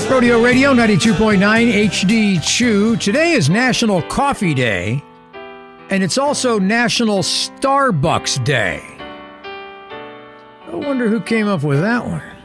Rodeo Radio 92.9 HD2. Today is National Coffee Day, and it's also National Starbucks Day. I wonder who came up with that one.